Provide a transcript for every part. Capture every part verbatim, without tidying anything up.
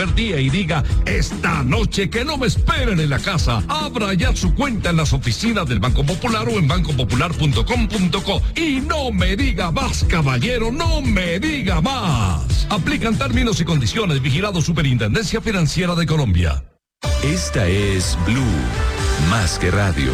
primer día y diga, esta noche que no me esperen en la casa. Abra ya su cuenta en las oficinas del Banco Popular o en banco popular punto com punto co. Y no me diga más, caballero, no me diga más. Aplican términos y condiciones. Vigilado Superintendencia Financiera de Colombia. Esta es Blue, más que radio.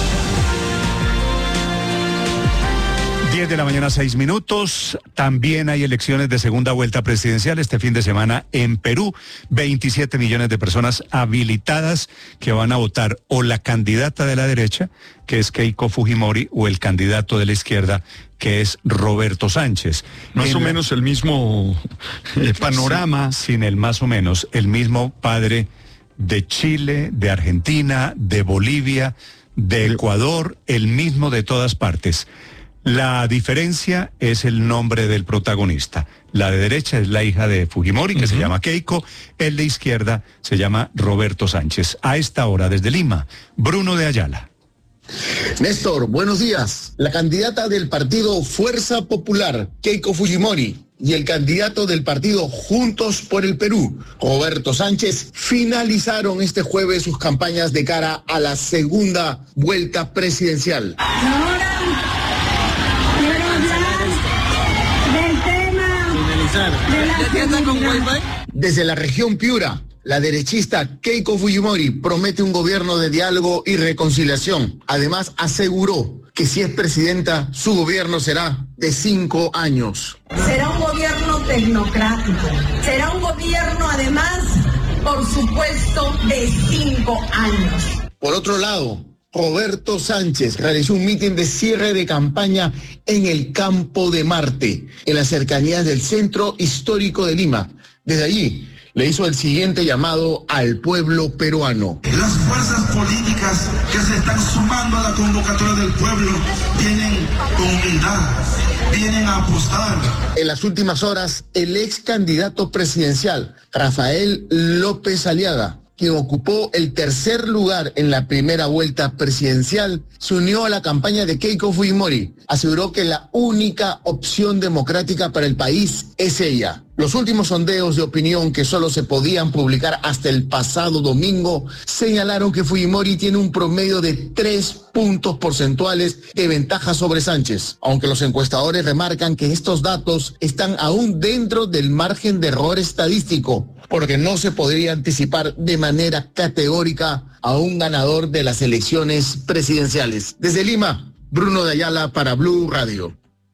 diez de la mañana, seis minutos. También hay elecciones de segunda vuelta presidencial este fin de semana en Perú. veintisiete millones de personas habilitadas que van a votar o la candidata de la derecha, que es Keiko Fujimori, o el candidato de la izquierda, que es Roberto Sánchez. Más en o la... menos el mismo eh, panorama. Sin, sin el más o menos, el mismo padre de Chile, de Argentina, de Bolivia, de Ecuador, el mismo de todas partes. La diferencia es el nombre del protagonista. La de derecha es la hija de Fujimori, que uh-huh. se llama Keiko. El de izquierda se llama Roberto Sánchez. A esta hora, desde Lima, Bruno de Ayala. Néstor, buenos días. La candidata del partido Fuerza Popular, Keiko Fujimori, y el candidato del partido Juntos por el Perú, Roberto Sánchez, finalizaron este jueves sus campañas de cara a la segunda vuelta presidencial. Ahora quiero hablar del tema de la Desde la región Piura, la derechista Keiko Fujimori promete un gobierno de diálogo y reconciliación. Además, aseguró que si es presidenta, su gobierno será de cinco años. Será un gobierno tecnocrático. Será un gobierno, además, por supuesto, de cinco años. Por otro lado, Roberto Sánchez realizó un mitin de cierre de campaña en el Campo de Marte, en las cercanías del Centro Histórico de Lima. Desde allí, le hizo el siguiente llamado al pueblo peruano. Las fuerzas políticas que se están sumando a la convocatoria del pueblo vienen con humildad, vienen a apostar. En las últimas horas, el ex candidato presidencial, Rafael López Aliaga, quien ocupó el tercer lugar en la primera vuelta presidencial, se unió a la campaña de Keiko Fujimori. Aseguró que la única opción democrática para el país es ella. Los últimos sondeos de opinión, que solo se podían publicar hasta el pasado domingo, señalaron que Fujimori tiene un promedio de tres puntos porcentuales de ventaja sobre Sánchez, aunque los encuestadores remarcan que estos datos están aún dentro del margen de error estadístico, porque no se podría anticipar de manera categórica a un ganador de las elecciones presidenciales. Desde Lima, Bruno de Ayala para Blue Radio.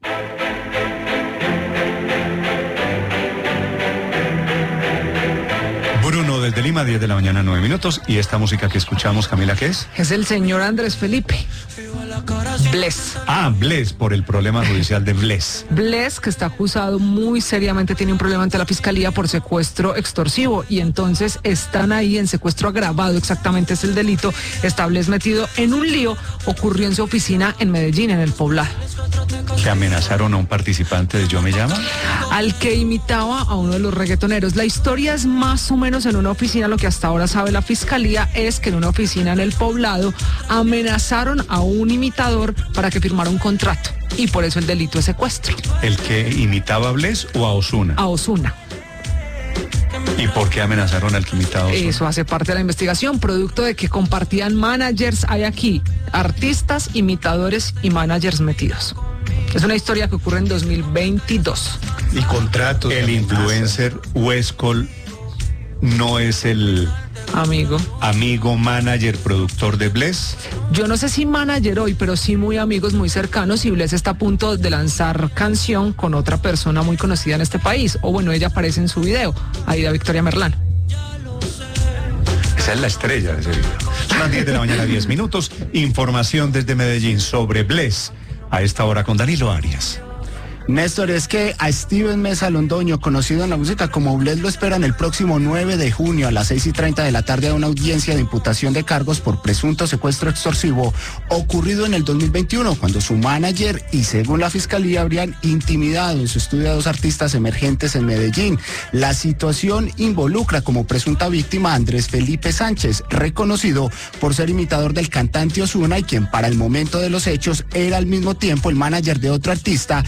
Bruno desde Lima, diez de la mañana, nueve minutos. Y esta música que escuchamos, Camila, ¿qué es? Es el señor Andrés Felipe Bless. Ah, Bless, por el problema judicial de Bless. Bless, que está acusado muy seriamente, tiene un problema ante la fiscalía por secuestro extorsivo, y entonces están ahí en secuestro agravado, exactamente es el delito. Está Bless metido en un lío, ocurrió en su oficina en Medellín, en el Poblado. ¿Que amenazaron a un participante de Yo Me Llama? Al que imitaba a uno de los reggaetoneros. La historia es más o menos en una oficina, lo que hasta ahora sabe la fiscalía es que en una oficina en el Poblado amenazaron a un imitador para que firmara un contrato, y por eso el delito es secuestro. ¿El que imitaba a Bless o a Ozuna? A Ozuna. ¿Y por qué amenazaron al que imitaba a Ozuna? Eso hace parte de la investigación, producto de que compartían managers. Hay aquí artistas, imitadores y managers metidos. Es una historia que ocurre en dos mil veintidós. Y contratos. El influencer Huescol no es el amigo, amigo, manager, productor de Bless. Yo no sé si manager hoy, pero sí muy amigos, muy cercanos, y Bless está a punto de lanzar canción con otra persona muy conocida en este país, o bueno, ella aparece en su video, Aida Victoria Merlano. Esa es la estrella de ese video. Son las diez de la mañana, diez minutos. Información desde Medellín sobre Bless a esta hora con Danilo Arias. Néstor, es que a Steven Mesa Londoño, conocido en la música como Bless, lo esperan el próximo nueve de junio a las seis y treinta de la tarde a una audiencia de imputación de cargos por presunto secuestro extorsivo ocurrido en el dos mil veintiuno, cuando su manager y según la fiscalía habrían intimidado en su estudio a dos artistas emergentes en Medellín. La situación involucra como presunta víctima a Andrés Felipe Sánchez, reconocido por ser imitador del cantante Ozuna y quien para el momento de los hechos era al mismo tiempo el manager de otro artista que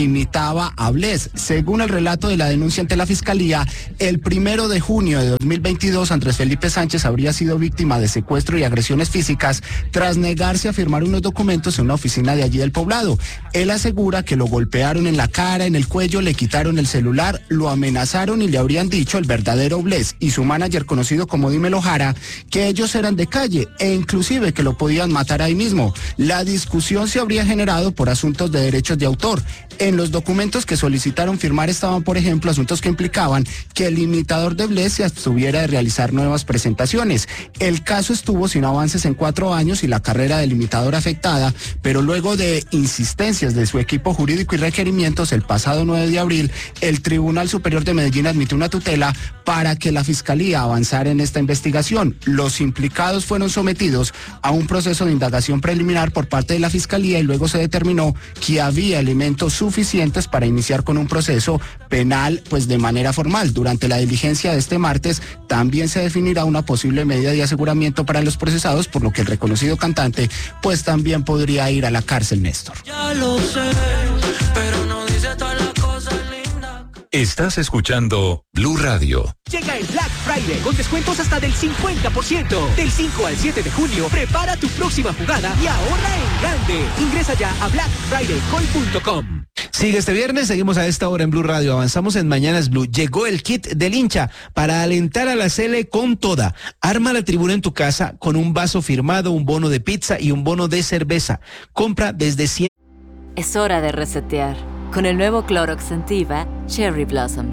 imitaba a Bless. Según el relato de la denuncia ante la Fiscalía, el primero de junio de dos mil veintidós, Andrés Felipe Sánchez habría sido víctima de secuestro y agresiones físicas tras negarse a firmar unos documentos en una oficina de allí del poblado. Él asegura que lo golpearon en la cara, en el cuello, le quitaron el celular, lo amenazaron y le habrían dicho el verdadero Bless y su manager conocido como Dímelo Jara que ellos eran de calle e inclusive que lo podían matar ahí mismo. La discusión se habría generado por asuntos de derechos de autor. En los documentos que solicitaron firmar estaban, por ejemplo, asuntos que implicaban que el imitador de Bless se abstuviera de realizar nuevas presentaciones. El caso estuvo sin avances en cuatro años y la carrera del imitador afectada, pero luego de insistencias de su equipo jurídico y requerimientos, el pasado nueve de abril, el Tribunal Superior de Medellín admitió una tutela para que la Fiscalía avanzara en esta investigación. Los implicados fueron sometidos a un proceso de indagación preliminar por parte de la Fiscalía y luego se determinó que había elementos suficientes para iniciar con un proceso penal, pues de manera formal. Durante la diligencia de este martes también se definirá una posible medida de aseguramiento para los procesados, por lo que el reconocido cantante pues también podría ir a la cárcel, Néstor. Ya lo sé, pero no dice todas las cosas lindas. Estás escuchando Blue Radio. Llega el Black Friday con descuentos hasta del cincuenta por ciento. Del cinco al siete de junio, prepara tu próxima jugada y ahorra en grande. Ingresa ya a black friday call punto com. Sigue este viernes, seguimos a esta hora en Blue Radio, avanzamos en Mañanas Blue. Llegó el kit del hincha para alentar a la Sele con toda. Arma la tribuna en tu casa con un vaso firmado, un bono de pizza y un bono de cerveza. Compra desde cien. Es hora de resetear con el nuevo Clorox Scentiva Cherry Blossom.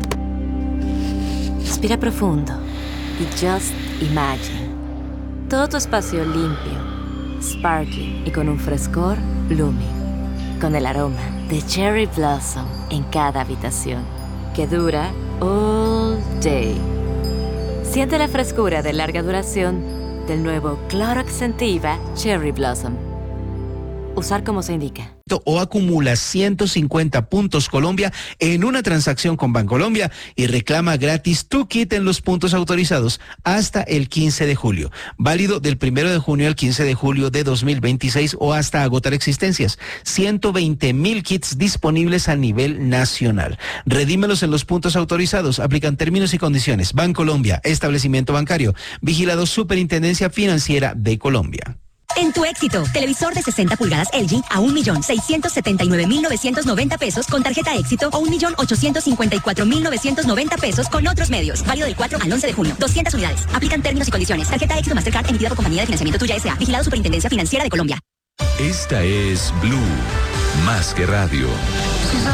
Respira profundo y just imagine. Todo tu espacio limpio, sparkly y con un frescor blooming. Con el aroma de Cherry Blossom en cada habitación, que dura all day. Siente la frescura de larga duración del nuevo Clorox Scentiva Cherry Blossom. Usar como se indica. O acumula ciento cincuenta puntos Colombia en una transacción con Bancolombia y reclama gratis tu kit en los puntos autorizados hasta el quince de julio. Válido del primero de junio al quince de julio de dos mil veintiséis o hasta agotar existencias. ciento veinte mil kits disponibles a nivel nacional. Redímelos en los puntos autorizados. Aplican términos y condiciones. Bancolombia, establecimiento bancario. Vigilado Superintendencia Financiera de Colombia. En tu éxito, televisor de sesenta pulgadas L G a un millón seiscientos setenta y nueve mil novecientos noventa pesos con tarjeta éxito o un millón ochocientos cincuenta y cuatro mil novecientos noventa pesos con otros medios. Válido del cuatro al once de junio. doscientas unidades. Aplican términos y condiciones. Tarjeta éxito Mastercard emitida por Compañía de Financiamiento Tuya S A. Vigilado Superintendencia Financiera de Colombia. Esta es Blue, más que radio.